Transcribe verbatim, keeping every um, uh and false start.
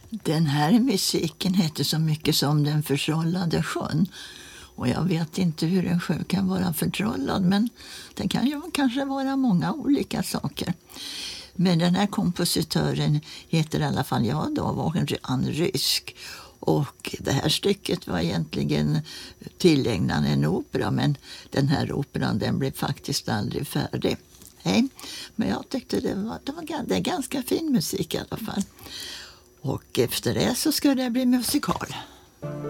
Den här musiken heter så mycket som Den förtrollade sjön. Och jag vet inte hur en sjö kan vara förtrollad, men det kan ju kanske vara många olika saker. Men den här kompositören heter i alla fall, ja då var han rysk. Och det här stycket var egentligen tillägnad en opera, men den här operan den blev faktiskt aldrig färdig. Nej, men jag tyckte det var, det var det är ganska fin musik i alla fall. Och efter det så ska det bli musikal.